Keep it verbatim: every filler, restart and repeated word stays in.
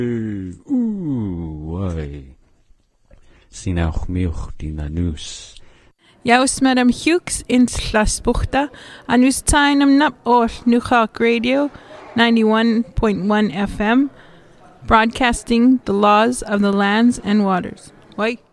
Ooh, why? Sinach milch die nanus. Jaus madam Hughes in Slasbuchta, and us time nap or Nuchak Radio ninety-one point one F M, broadcasting the laws of the lands and waters. Why?